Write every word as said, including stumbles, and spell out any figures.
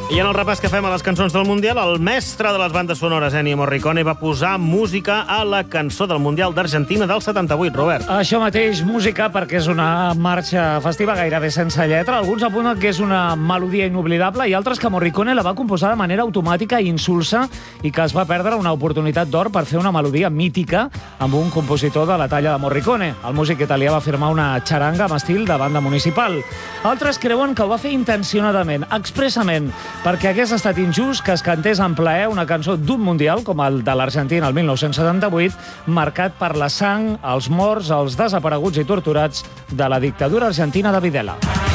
I en el repàs que fem a les cançons del Mundial, el mestre de les bandes sonores, Ennio Morricone, va posar música a la cançó del Mundial d'Argentina del setanta-vuit, Robert. Això mateix, música, perquè és una marxa festiva gairebé sense lletra. Alguns apunten que és una melodia inoblidable i altres que Morricone la va composar de manera automàtica i insulsa i que es va perdre una oportunitat d'or per fer una melodia mítica amb un compositor de la talla de Morricone. El músic italià va firmar una xaranga amb estil de banda municipal. Altres creuen que ho va fer intencionadament, expressament, perquè hagués estat injust que es cantés en plaer una cançó d'un mundial, com el de l'Argentina el mil nou-cents setanta-vuit, marcat per la sang, els morts, els desapareguts i torturats de la dictadura argentina de Videla.